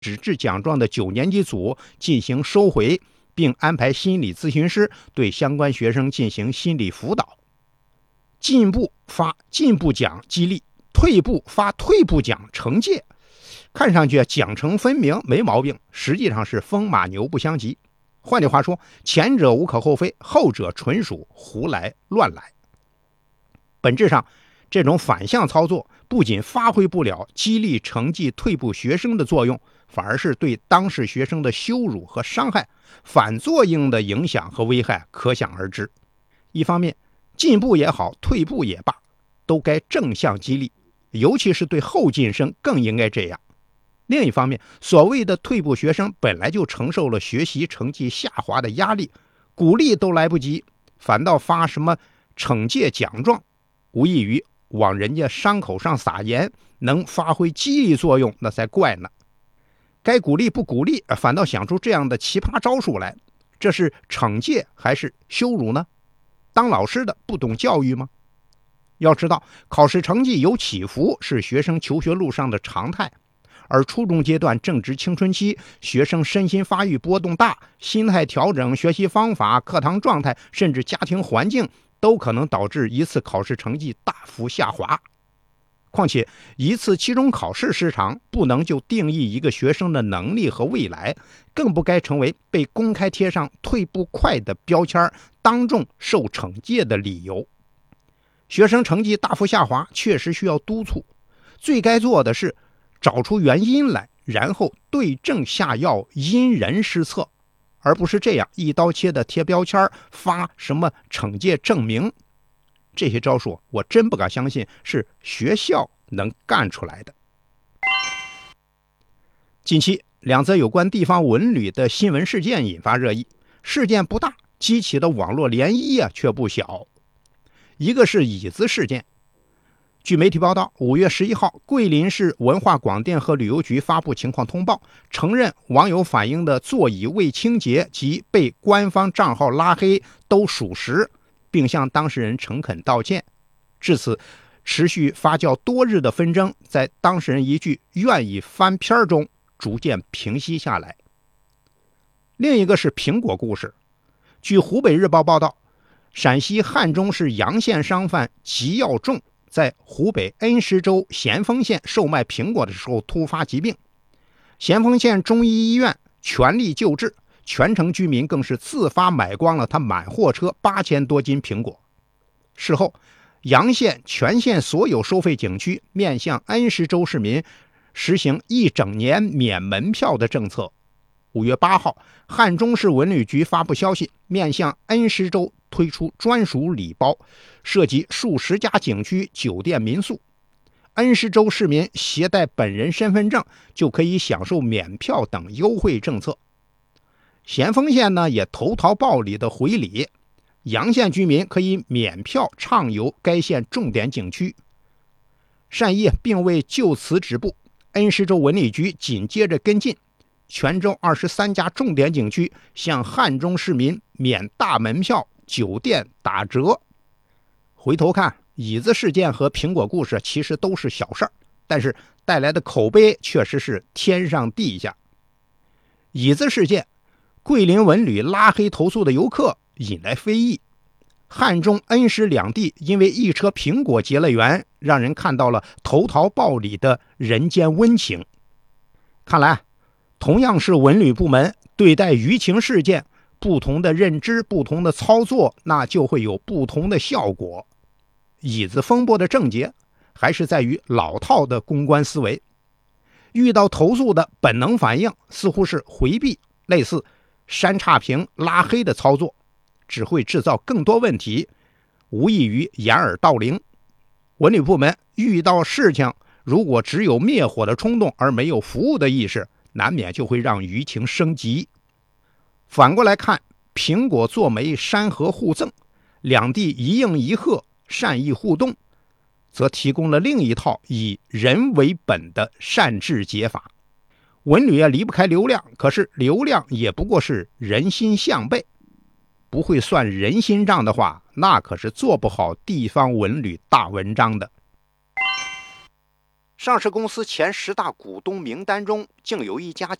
纸质奖状的9年级组进行收回，并安排心理咨询师对相关学生进行心理辅导。进步发进步奖激励，退步发退步奖惩戒。看上去奖惩分明，没毛病，实际上是风马牛不相及。换句话说，前者无可厚非，后者纯属胡来乱来。本质上，这种反向操作不仅发挥不了激励成绩退步学生的作用，反而是对当事学生的羞辱和伤害，反作用的影响和危害可想而知。一方面，进步也好，退步也罢，都该正向激励，尤其是对后进生更应该这样。另一方面，所谓的退步学生本来就承受了学习成绩下滑的压力，鼓励都来不及，反倒发什么惩戒奖状，无异于往人家伤口上撒盐，能发挥激励作用，那才怪呢。该鼓励不鼓励，反倒想出这样的奇葩招数来，这是惩戒还是羞辱呢？当老师的不懂教育吗？要知道，考试成绩有起伏是学生求学路上的常态，而初中阶段正值青春期，学生身心发育波动大，心态调整、学习方法、课堂状态，甚至家庭环境都可能导致一次考试成绩大幅下滑。况且一次期中考试时长不能就定义一个学生的能力和未来，更不该成为被公开贴上退步快的标签，当众受惩戒的理由。学生成绩大幅下滑确实需要督促，最该做的是找出原因来，然后对症下药，因人施策，而不是这样一刀切的贴标签，发什么惩戒证明。这些招数我真不敢相信是学校能干出来的。近期2则有关地方文旅的新闻事件引发热议，事件不大，激起的网络涟漪却不小。一个是椅子事件。据媒体报道，5月11号，桂林市文化广电和旅游局发布情况通报，承认网友反映的座椅未清洁及被官方账号拉黑都属实，并向当事人诚恳道歉。至此，持续发酵多日的纷争在当事人一句愿意翻篇中逐渐平息下来。另一个是苹果故事。据湖北日报报道，陕西汉中市洋县商贩吉耀仲在湖北恩施州咸丰县售卖苹果的时候突发疾病，咸丰县中医医院全力救治，全城居民更是自发买光了他满货车8000多斤苹果。事后，洋县全县所有收费景区面向恩施州市民实行1整年免门票的政策。5月8号，汉中市文旅局发布消息，面向恩施州推出专属礼包，涉及数十家景区、酒店、民宿。恩施州市民携带本人身份证就可以享受免票等优惠政策。咸丰县呢也投桃报李的回礼，洋县居民可以免票畅游该县重点景区。善意并未就此止步，恩施州文旅局紧接着跟进，全州23家重点景区向汉中市民免大门票，酒店打折。回头看，椅子事件和苹果故事其实都是小事儿，但是带来的口碑确实是天上地下。椅子事件，桂林文旅拉黑投诉的游客引来非议，汉中恩施两地因为一车苹果结了缘，让人看到了投桃报李的人间温情。看来同样是文旅部门对待舆情事件，不同的认知，不同的操作，那就会有不同的效果。椅子风波的症结还是在于老套的公关思维，遇到投诉的本能反应似乎是回避，类似删差评拉黑的操作，只会制造更多问题，无异于掩耳盗铃。文旅部门遇到事情，如果只有灭火的冲动而没有服务的意识，难免就会让舆情升级。反过来看，苹果做媒山河互赠，两地一应一和，善意互动，则提供了另一套以人为本的善治解法。文旅离不开流量，可是流量也不过是人心向背，不会算人心账的话，那可是做不好地方文旅大文章的。 上市公司前10大股东名单中竟有一家